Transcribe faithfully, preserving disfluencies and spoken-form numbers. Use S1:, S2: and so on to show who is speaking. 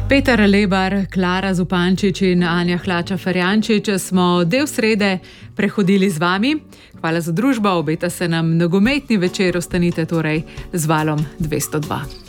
S1: Peter Lebar, Klara Zupančič in Anja Hlača-Ferjančič smo del srede prehodili z vami. Hvala za družbo, obeta se nam nogometni večer, ostanite torej z Valom dvesto dva.